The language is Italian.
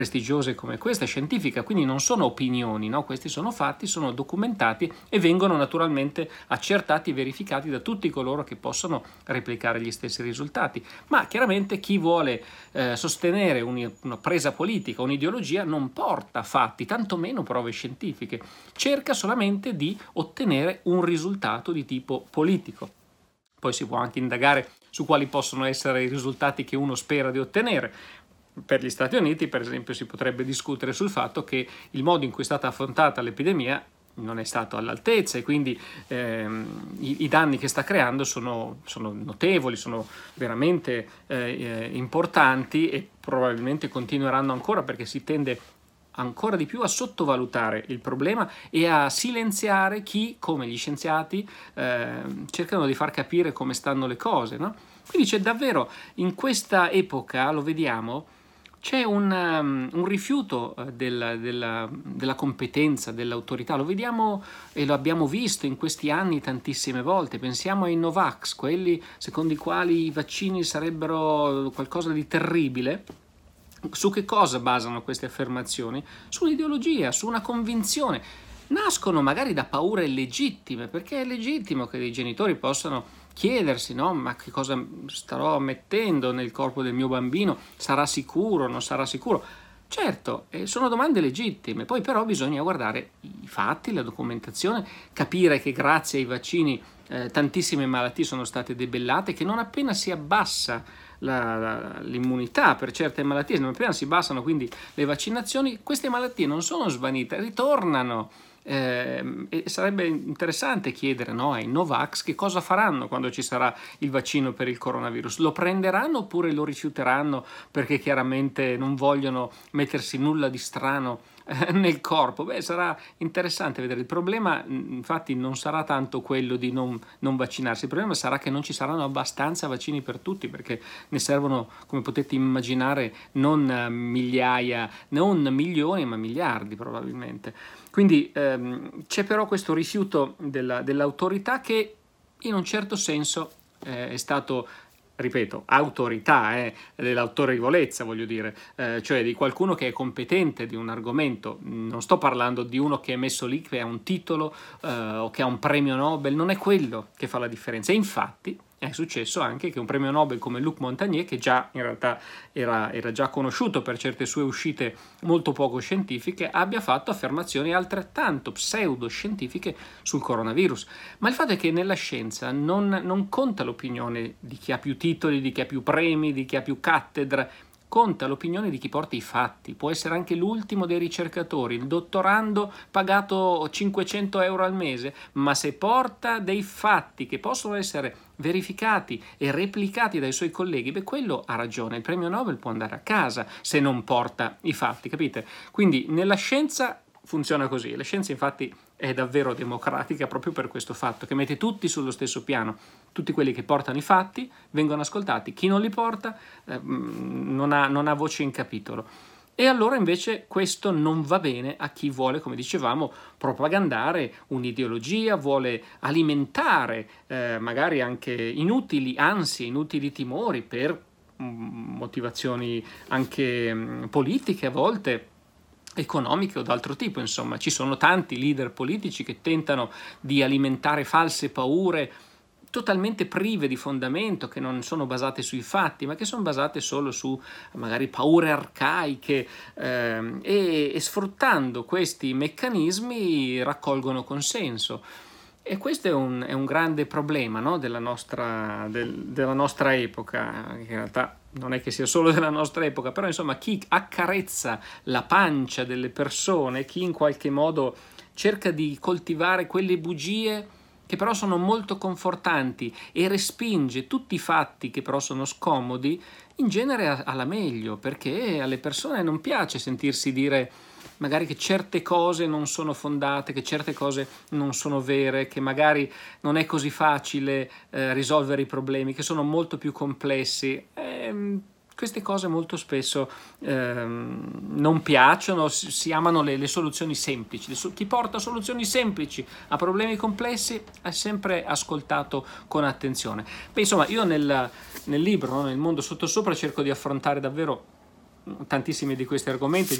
prestigiose come questa, scientifica, quindi non sono opinioni, no? Questi sono fatti, sono documentati e vengono naturalmente accertati e verificati da tutti coloro che possono replicare gli stessi risultati. Ma chiaramente chi vuole sostenere una presa politica, un'ideologia, non porta fatti, tantomeno prove scientifiche, cerca solamente di ottenere un risultato di tipo politico. Poi si può anche indagare su quali possono essere i risultati che uno spera di ottenere. Per gli Stati Uniti, per esempio, si potrebbe discutere sul fatto che il modo in cui è stata affrontata l'epidemia non è stato all'altezza e quindi i danni che sta creando sono notevoli, sono veramente importanti e probabilmente continueranno ancora, perché si tende ancora di più a sottovalutare il problema e a silenziare chi, come gli scienziati, cercano di far capire come stanno le cose, no? Quindi c'è davvero, in questa epoca, lo vediamo, c'è un rifiuto della competenza, dell'autorità. Lo vediamo e lo abbiamo visto in questi anni tantissime volte. Pensiamo ai Novax, quelli secondo i quali i vaccini sarebbero qualcosa di terribile. Su che cosa basano queste affermazioni? Su un'ideologia, su una convinzione. Nascono magari da paure legittime, perché è legittimo che dei genitori possano chiedersi, no? Ma che cosa starò mettendo nel corpo del mio bambino? Sarà sicuro? Non sarà sicuro? Certo, sono domande legittime, poi però bisogna guardare i fatti, la documentazione, capire che grazie ai vaccini tantissime malattie sono state debellate, che non appena si abbassa l'immunità per certe malattie, non appena si abbassano quindi le vaccinazioni, queste malattie non sono svanite, ritornano. E sarebbe interessante chiedere, no, ai Novax che cosa faranno quando ci sarà il vaccino per il coronavirus. Lo prenderanno oppure lo rifiuteranno perché chiaramente non vogliono mettersi nulla di strano nel corpo? Beh, sarà interessante vedere. Il problema infatti non sarà tanto quello di non vaccinarsi, il problema sarà che non ci saranno abbastanza vaccini per tutti, perché ne servono, come potete immaginare, non migliaia, non milioni, ma miliardi probabilmente. Quindi c'è però questo rifiuto dell'autorità che in un certo senso è stato, ripeto, autorità, dell'autorevolezza, voglio dire, cioè di qualcuno che è competente di un argomento. Non sto parlando di uno che è messo lì, che ha un titolo o che ha un premio Nobel, non è quello che fa la differenza. E infatti è successo anche che un premio Nobel come Luc Montagnier, che già in realtà era già conosciuto per certe sue uscite molto poco scientifiche, abbia fatto affermazioni altrettanto pseudoscientifiche sul coronavirus. Ma il fatto è che nella scienza non conta l'opinione di chi ha più titoli, di chi ha più premi, di chi ha più cattedre. Conta l'opinione di chi porta i fatti. Può essere anche l'ultimo dei ricercatori, il dottorando pagato 500 euro al mese, ma se porta dei fatti che possono essere verificati e replicati dai suoi colleghi, beh, quello ha ragione. Il premio Nobel può andare a casa se non porta i fatti, capite? Quindi nella scienza funziona così. La scienza infatti è davvero democratica proprio per questo fatto, che mette tutti sullo stesso piano. Tutti quelli che portano i fatti vengono ascoltati, chi non li porta non ha voce in capitolo. E allora invece questo non va bene a chi vuole, come dicevamo, propagandare un'ideologia, vuole alimentare magari anche inutili ansie, inutili timori per motivazioni anche politiche a volte, economiche o d'altro tipo. Insomma, ci sono tanti leader politici che tentano di alimentare false paure totalmente prive di fondamento, che non sono basate sui fatti, ma che sono basate solo su magari paure arcaiche e sfruttando questi meccanismi raccolgono consenso. E questo è un grande problema, no? della nostra epoca, che in realtà non è che sia solo della nostra epoca, però insomma chi accarezza la pancia delle persone, chi in qualche modo cerca di coltivare quelle bugie che però sono molto confortanti e respinge tutti i fatti che però sono scomodi, in genere ha la meglio, perché alle persone non piace sentirsi dire magari che certe cose non sono fondate, che certe cose non sono vere, che magari non è così facile risolvere i problemi, che sono molto più complessi. Queste cose molto spesso non piacciono, si amano le soluzioni semplici. Chi porta soluzioni semplici a problemi complessi è sempre ascoltato con attenzione. Beh, insomma, io nel libro, no, nel mondo sottosopra, cerco di affrontare davvero tantissimi di questi argomenti